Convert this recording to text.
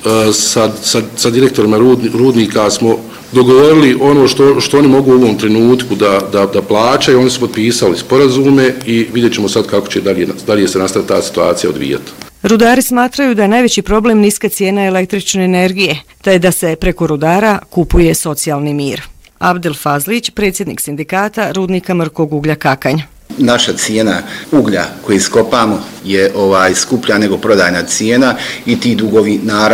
sa direktorima rudnika smo dogovorili ono što oni mogu u ovom trenutku da plaćaju. Oni su potpisali sporazume i vidjet ćemo sad kako će dalje se nastaviti ta situacija odvijati. Rudari smatraju da je najveći problem niska cijena električne energije, te da se preko rudara kupuje socijalni mir. Abdel Fazlić, predsjednik sindikata rudnika Mrkog uglja Kakanj. Naša cijena uglja koji iskopamo je skuplja nego prodajna cijena i ti dugovi naravno